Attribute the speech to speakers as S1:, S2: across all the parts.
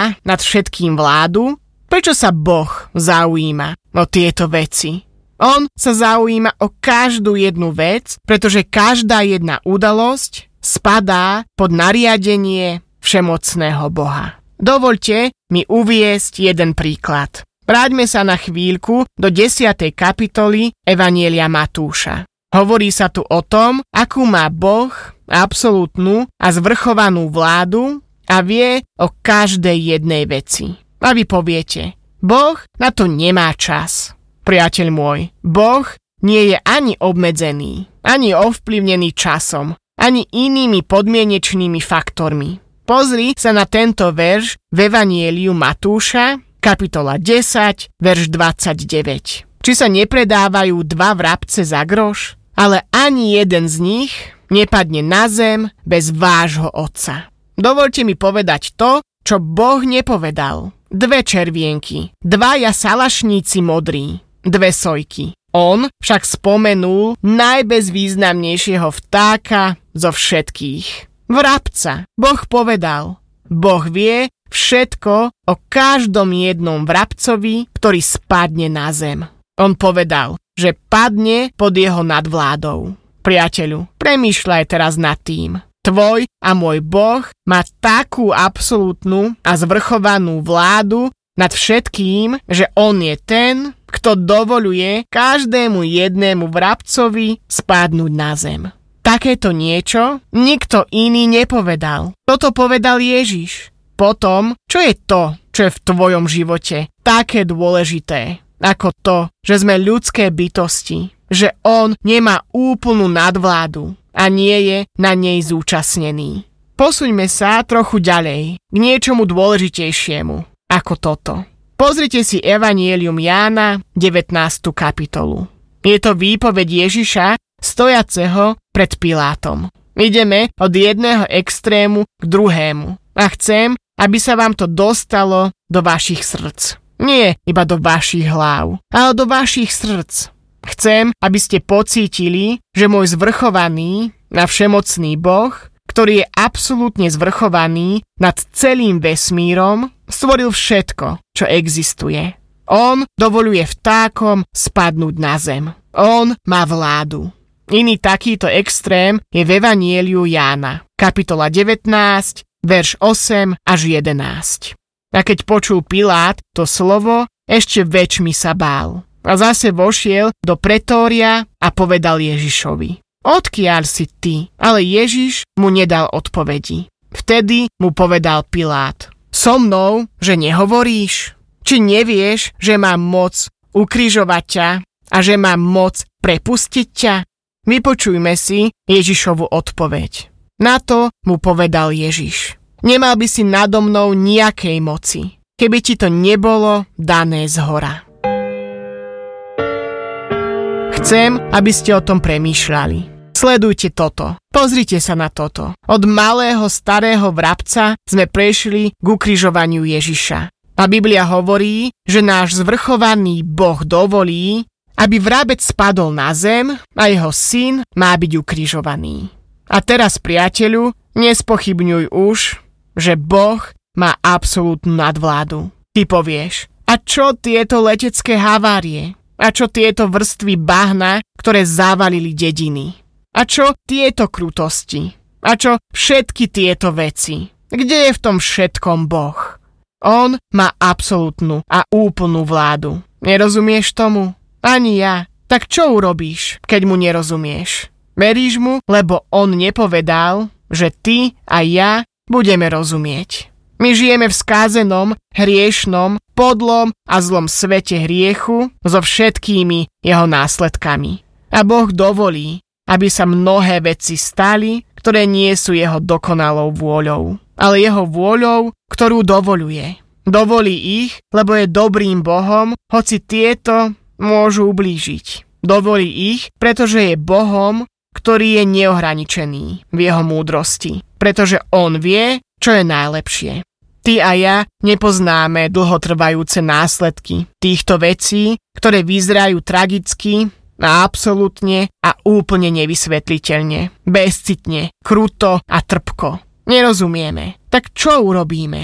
S1: má nad všetkým vládu, prečo sa Boh zaujíma o tieto veci? On sa zaujíma o každú jednu vec, pretože každá jedna udalosť spadá pod nariadenie všemocného Boha. Dovoľte mi uviesť jeden príklad. Vráťme sa na chvíľku do 10. kapitoly Evanjelia Matúša. Hovorí sa tu o tom, akú má Boh absolútnu a zvrchovanú vládu a vie o každej jednej veci. A vy poviete, Boh na to nemá čas. Priateľ môj, Boh nie je ani obmedzený, ani ovplyvnený časom, ani inými podmienečnými faktormi. Pozri sa na tento verš v Evanjeliu Matúša, kapitola 10, verš 29. Či sa nepredávajú 2 vrabce za groš? Ale ani jeden z nich nepadne na zem bez vášho Otca. Dovoľte mi povedať to, čo Boh nepovedal. 2 červienky, 2 salašníci modrí, 2 sojky. On však spomenul najbezvýznamnejšieho vtáka zo všetkých. Vrabca. Boh povedal. Boh vie všetko o každom jednom vrabcovi, ktorý spadne na zem. On povedal, že padne pod jeho nadvládou. Priateľu, premýšľaj teraz nad tým. Tvoj a môj Boh má takú absolútnu a zvrchovanú vládu nad všetkým, že on je ten, kto dovoľuje každému jednému vrabcovi spadnúť na zem. Takéto niečo nikto iný nepovedal. Toto povedal Ježiš. Potom, čo je to, čo je v tvojom živote také dôležité, ako to, že sme ľudské bytosti, že on nemá úplnú nadvládu a nie je na nej zúčastnený. Posuňme sa trochu ďalej, k niečomu dôležitejšiemu ako toto. Pozrite si Evanjelium Jána, 19. kapitolu. Je to výpoveď Ježiša, stojaceho pred Pilátom. Ideme od jedného extrému k druhému a chcem, aby sa vám to dostalo do vašich srdc. Nie iba do vašich hlav, ale do vašich srdc. Chcem, aby ste pocítili, že môj zvrchovaný a všemocný Boh, ktorý je absolútne zvrchovaný nad celým vesmírom, stvoril všetko, čo existuje. On dovoľuje vtákom spadnúť na zem. On má vládu. Iný takýto extrém je v Evanjeliu Jána, kapitola 19, verš 8 až 11. A keď počul Pilát to slovo, ešte väčšmi sa bál. A zase vošiel do pretória a povedal Ježišovi: Odkiaľ si ty? Ale Ježiš mu nedal odpovedi. Vtedy mu povedal Pilát: So mnou, že nehovoríš? Či nevieš, že mám moc ukrižovať ťa a že mám moc prepustiť ťa? Vypočujme si Ježišovu odpoveď. Na to mu povedal Ježiš: Nemal by si nado mnou nejakej moci, keby ti to nebolo dané zhora. Chcem, aby ste o tom premýšľali. Sledujte toto. Pozrite sa na toto. Od malého starého vrabca sme prešli k ukrižovaniu Ježiša. A Biblia hovorí, že náš zvrchovaný Boh dovolí, aby vrabec spadol na zem a jeho syn má byť ukrižovaný. A teraz, priateľu, nespochybňuj už, že Boh má absolútnu nadvládu. Ty povieš: a čo tieto letecké havárie? A čo tieto vrstvy bahna, ktoré zavalili dediny? A čo tieto krutosti? A čo všetky tieto veci? Kde je v tom všetkom Boh? On má absolútnu a úplnú vládu. Nerozumieš tomu? Ani ja. Tak čo urobíš, keď mu nerozumieš? Veríš mu, lebo on nepovedal, že ty a ja budeme rozumieť. My žijeme v skázenom, hriešnom, podlom a zlom svete hriechu so všetkými jeho následkami. A Boh dovolí, aby sa mnohé veci stali, ktoré nie sú jeho dokonalou vôľou, ale jeho vôľou, ktorú dovoľuje. Dovolí ich, lebo je dobrým Bohom, hoci tieto môžu ublížiť. Dovolí ich, pretože je Bohom, ktorý je neohraničený v jeho múdrosti, pretože on vie, čo je najlepšie. Ty a ja nepoznáme dlhotrvajúce následky týchto vecí, ktoré vyzerajú tragicky a absolútne a úplne nevysvetliteľne, bezcitne, kruto a trpko. Nerozumieme. Tak čo urobíme?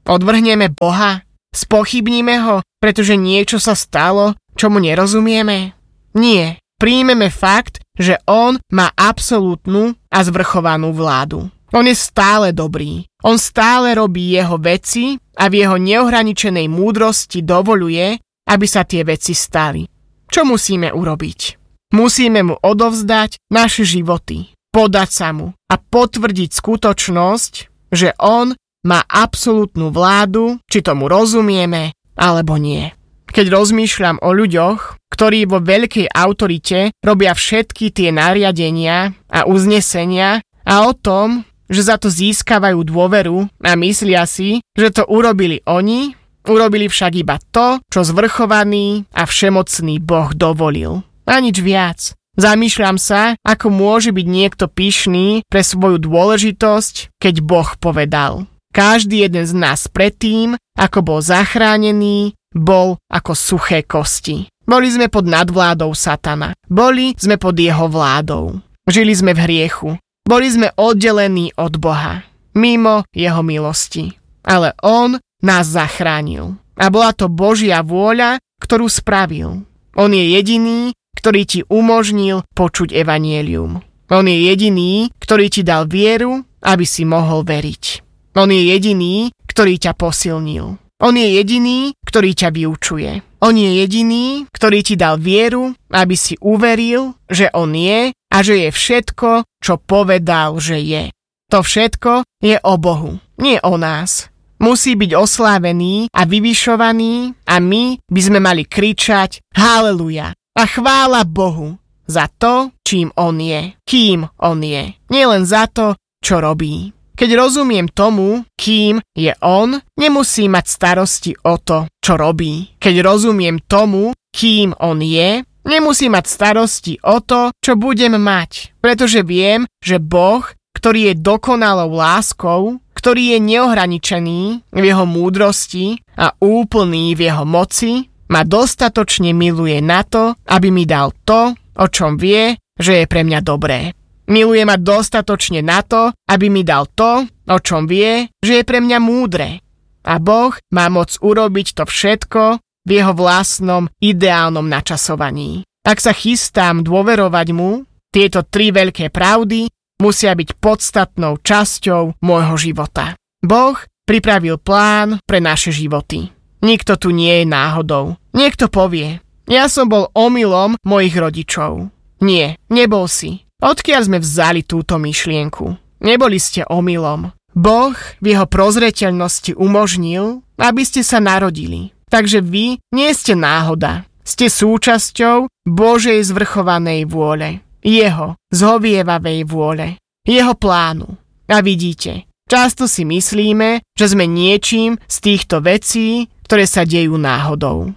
S1: Odvrhneme Boha? Spochybníme ho, pretože niečo sa stalo, čomu nerozumieme? Nie. Príjmeme fakt, že on má absolútnu a zvrchovanú vládu. On je stále dobrý. On stále robí jeho veci a v jeho neohraničenej múdrosti dovoľuje, aby sa tie veci stali. Čo musíme urobiť? Musíme mu odovzdať naše životy, podať sa mu a potvrdiť skutočnosť, že on má absolútnu vládu, či tomu rozumieme, alebo nie. Keď rozmýšľam o ľuďoch, ktorí vo veľkej autorite robia všetky tie nariadenia a uznesenia a o tom, že za to získavajú dôveru a myslia si, že to urobili oni, urobili však iba to, čo zvrchovaný a všemocný Boh dovolil. A nič viac. Zamýšľam sa, ako môže byť niekto pyšný pre svoju dôležitosť, keď Boh povedal. Každý jeden z nás predtým, ako bol zachránený, bol ako suché kosti. Boli sme pod nadvládou Satana. Boli sme pod jeho vládou. Žili sme v hriechu. Boli sme oddelení od Boha. Mimo jeho milosti. Ale on nás zachránil. A bola to Božia vôľa, ktorú spravil. On je jediný, ktorý ti umožnil počuť evanjelium. On je jediný, ktorý ti dal vieru, aby si mohol veriť. On je jediný, ktorý ťa posilnil. On je jediný, ktorý ťa vyučuje. On je jediný, ktorý ti dal vieru, aby si uveril, že on je a že je všetko, čo povedal, že je. To všetko je o Bohu, nie o nás. Musí byť oslávený a vyvyšovaný a my by sme mali kričať haleluja a chvála Bohu za to, čím on je, kým on je. Nielen za to, čo robí. Keď rozumiem tomu, kým je on, nemusí mať starosti o to, čo robí. Keď rozumiem tomu, kým on je, nemusí mať starosti o to, čo budem mať. Pretože viem, že Boh, ktorý je dokonalou láskou, ktorý je neohraničený v jeho múdrosti a úplný v jeho moci, ma dostatočne miluje na to, aby mi dal to, o čom vie, že je pre mňa dobré. Miluje ma dostatočne na to, aby mi dal to, o čom vie, že je pre mňa múdre. A Boh má moc urobiť to všetko v jeho vlastnom ideálnom načasovaní. Ak sa chystám dôverovať mu, tieto 3 veľké pravdy musia byť podstatnou časťou môjho života. Boh pripravil plán pre naše životy. Nikto tu nie je náhodou. Niekto povie, ja som bol omylom mojich rodičov. Nie, nebol si. Odkiaľ sme vzali túto myšlienku? Neboli ste omylom. Boh v jeho prozreteľnosti umožnil, aby ste sa narodili. Takže vy nie ste náhoda. Ste súčasťou Božej zvrchovanej vôle. Jeho zhovievavej vôle. Jeho plánu. A vidíte, často si myslíme, že sme niečím z týchto vecí, ktoré sa dejú náhodou.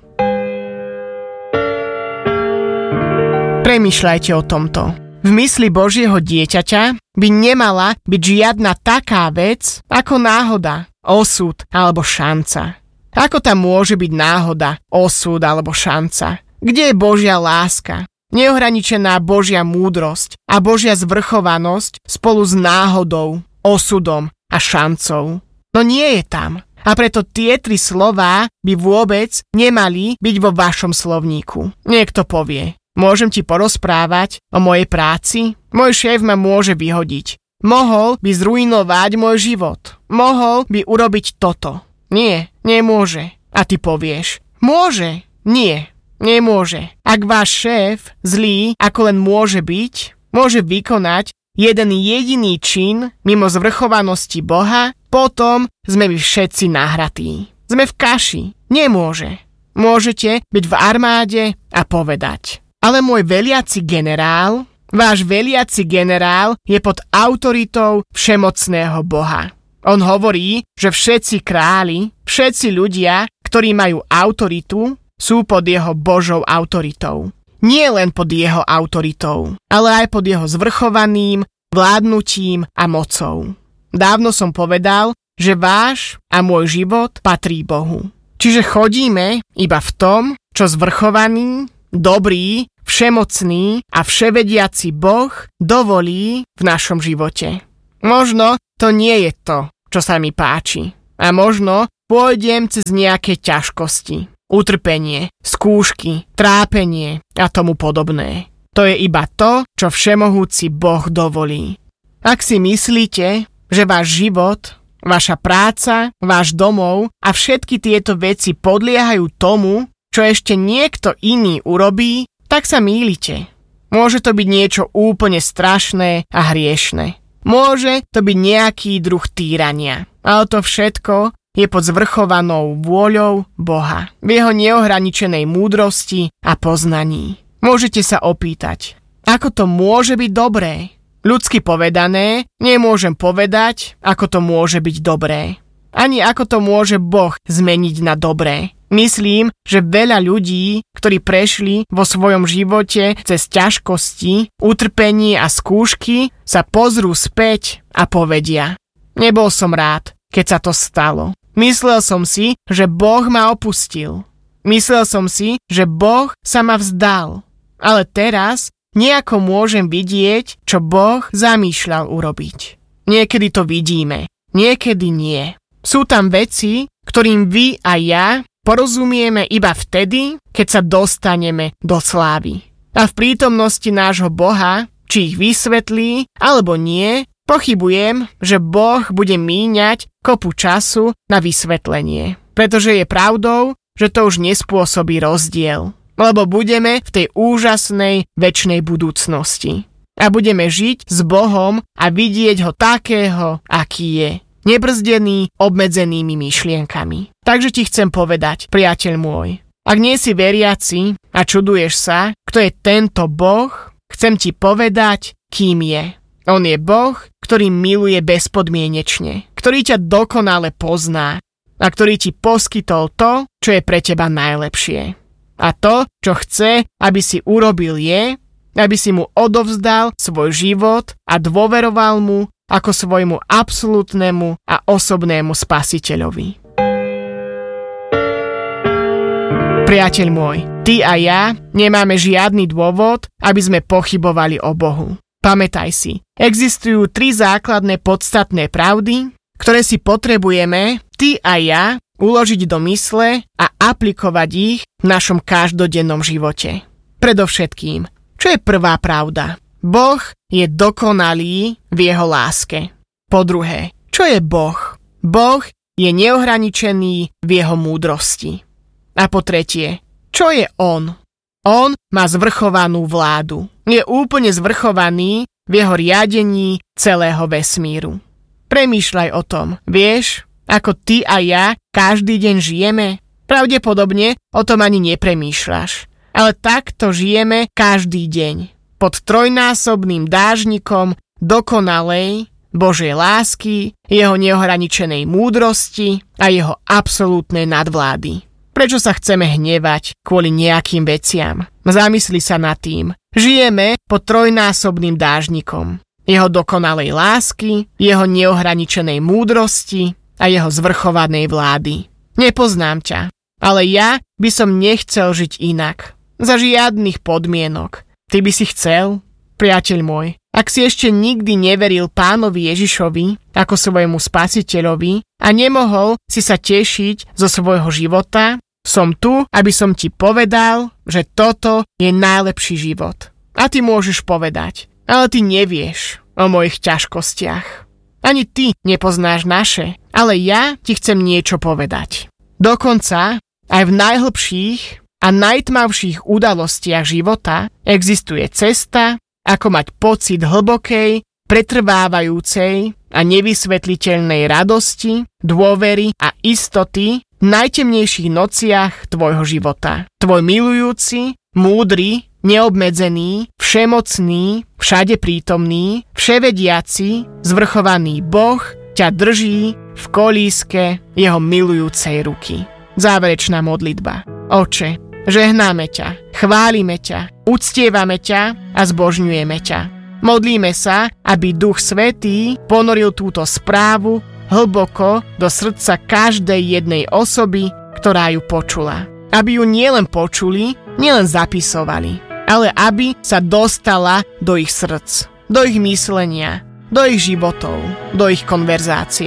S1: Premýšľajte o tomto. V mysli Božieho dieťaťa by nemala byť žiadna taká vec ako náhoda, osud alebo šanca. Ako tam môže byť náhoda, osud alebo šanca? Kde je Božia láska, neohraničená Božia múdrosť a Božia zvrchovanosť spolu s náhodou, osudom a šancou? No nie je tam. A preto tie 3 slová by vôbec nemali byť vo vašom slovníku. Niekto povie, môžem ti porozprávať o mojej práci? Môj šéf ma môže vyhodiť. Mohol by zruinovať môj život. Mohol by urobiť toto. Nie, nemôže. A ty povieš, môže? Nie, nemôže. Ak váš šéf, zlý ako len môže byť, môže vykonať jeden jediný čin mimo zvrchovanosti Boha, potom sme my všetci nahratí. Sme v kaši. Nemôže. Môžete byť v armáde a povedať, ale môj veliaci generál, váš veliaci generál je pod autoritou všemocného Boha. On hovorí, že všetci králi, všetci ľudia, ktorí majú autoritu, sú pod jeho Božou autoritou. Nie len pod jeho autoritou, ale aj pod jeho zvrchovaným vládnutím a mocou. Dávno som povedal, že váš a môj život patrí Bohu. Čiže chodíme iba v tom, čo zvrchovaný, dobrý, všemocný a vševediaci Boh dovolí v našom živote. Možno to nie je to, čo sa mi páči. A možno pôjdem cez nejaké ťažkosti, utrpenie, skúšky, trápenie a tomu podobné. To je iba to, čo všemohúci Boh dovolí. Ak si myslíte, že váš život, vaša práca, váš domov a všetky tieto veci podliehajú tomu, čo ešte niekto iný urobí, tak sa mýlite. Môže to byť niečo úplne strašné a hriešne. Môže to byť nejaký druh týrania. Ale to všetko je pod zvrchovanou vôľou Boha, v jeho neohraničenej múdrosti a poznaní. Môžete sa opýtať, ako to môže byť dobré? Ľudsky povedané, nemôžem povedať, ako to môže byť dobré. Ani ako to môže Boh zmeniť na dobré. Myslím, že veľa ľudí, ktorí prešli vo svojom živote cez ťažkosti, utrpenie a skúšky, sa pozrú späť a povedia: nebol som rád, keď sa to stalo. Myslel som si, že Boh ma opustil. Myslel som si, že Boh sa ma vzdal. Ale teraz nejako môžem vidieť, čo Boh zamýšľal urobiť. Niekedy to vidíme, niekedy nie. Sú tam veci, ktorým vy a ja porozumieme iba vtedy, keď sa dostaneme do slávy. A v prítomnosti nášho Boha, či ich vysvetlí alebo nie, pochybujem, že Boh bude míňať kopu času na vysvetlenie. Pretože je pravdou, že to už nespôsobí rozdiel. Lebo budeme v tej úžasnej večnej budúcnosti. A budeme žiť s Bohom a vidieť ho takého, aký je. Nebrzdený obmedzenými myšlienkami. Takže ti chcem povedať, priateľ môj, ak nie si veriaci a čuduješ sa, kto je tento Boh, chcem ti povedať, kým je. On je Boh, ktorý miluje bezpodmienečne, ktorý ťa dokonale pozná a ktorý ti poskytol to, čo je pre teba najlepšie. A to, čo chce, aby si urobil, je, aby si mu odovzdal svoj život a dôveroval mu ako svojmu absolútnemu a osobnému spasiteľovi. Priateľ môj, ty a ja nemáme žiadny dôvod, aby sme pochybovali o Bohu. Pamätaj si, existujú 3 základné podstatné pravdy, ktoré si potrebujeme, ty a ja, uložiť do mysle a aplikovať ich v našom každodennom živote. Predovšetkým, čo je prvá pravda? Boh je dokonalý v jeho láske. Po druhé, čo je Boh? Boh je neohraničený v jeho múdrosti. A po tretie, čo je on? On má zvrchovanú vládu. Je úplne zvrchovaný v jeho riadení celého vesmíru. Premýšľaj o tom. Vieš, ako ty a ja každý deň žijeme? Pravdepodobne o tom ani nepremýšľaš. Ale takto žijeme každý deň. Pod trojnásobným dážnikom dokonalej Božej lásky, jeho neohraničenej múdrosti a jeho absolútnej nadvlády. Prečo sa chceme hnevať kvôli nejakým veciam? Zamysli sa nad tým. Žijeme pod trojnásobným dážnikom jeho dokonalej lásky, jeho neohraničenej múdrosti a jeho zvrchovanej vlády. Nepoznám ťa, ale ja by som nechcel žiť inak. Za žiadnych podmienok. Ty by si chcel, priateľ môj, ak si ešte nikdy neveril Pánovi Ježišovi ako svojmu spasiteľovi a nemohol si sa tešiť zo svojho života, som tu, aby som ti povedal, že toto je najlepší život. A ty môžeš povedať, ale ty nevieš o mojich ťažkostiach. Ani ty nepoznáš naše, ale ja ti chcem niečo povedať. Dokonca aj v najhlbších a najtmavších udalostiach života existuje cesta, ako mať pocit hlbokej, pretrvávajúcej a nevysvetliteľnej radosti, dôvery a istoty v najtemnejších nociach tvojho života. Tvoj milujúci, múdry, neobmedzený, všemocný, všade prítomný, vševediaci, zvrchovaný Boh ťa drží v kolíske jeho milujúcej ruky. Záverečná modlitba. Oče, žehnáme ťa, chválime ťa, uctievame ťa a zbožňujeme ťa. Modlíme sa, aby Duch Svätý ponoril túto správu hlboko do srdca každej jednej osoby, ktorá ju počula. Aby ju nielen počuli, nielen zapisovali, ale aby sa dostala do ich srdc, do ich myslenia, do ich životov, do ich konverzácie.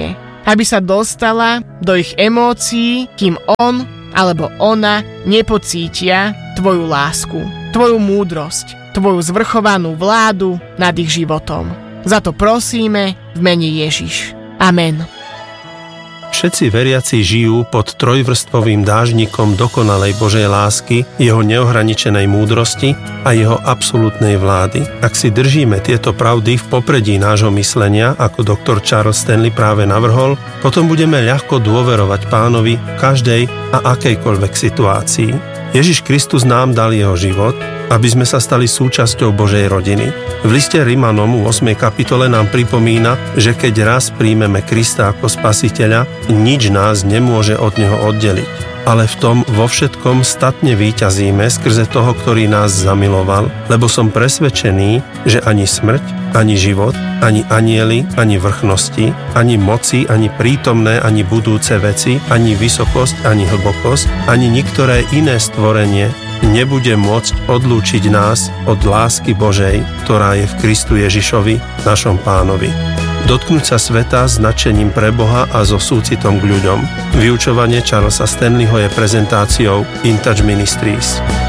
S1: aby sa dostala do ich emócií, kým on alebo ona nepocítia tvoju lásku, tvoju múdrosť, tvoju zvrchovanú vládu nad ich životom. Za to prosíme v mene Ježiš. Amen.
S2: Všetci veriaci žijú pod trojvrstvovým dážnikom dokonalej Božej lásky, jeho neohraničenej múdrosti a jeho absolútnej vlády. Ak si držíme tieto pravdy v popredí nášho myslenia, ako doktor Charles Stanley práve navrhol, potom budeme ľahko dôverovať Pánovi v každej a akejkoľvek situácii. Ježiš Kristus nám dal jeho život, aby sme sa stali súčasťou Božej rodiny. V liste Rimanom 8. kapitole nám pripomína, že keď raz príjmeme Krista ako Spasiteľa, nič nás nemôže od neho oddeliť. Ale v tom vo všetkom statne víťazíme skrze toho, ktorý nás zamiloval, lebo som presvedčený, že ani smrť, ani život, ani anjeli, ani vrchnosti, ani moci, ani prítomné, ani budúce veci, ani vysokosť, ani hlbokosť, ani niektoré iné stvorenie nebude môcť odlúčiť nás od lásky Božej, ktorá je v Kristu Ježišovi, našom Pánovi. Dotknúť sa sveta s nadšením pre Boha a so súcitom k ľuďom. Vyučovanie Charlesa Stanleyho je prezentáciou InTouch Ministries.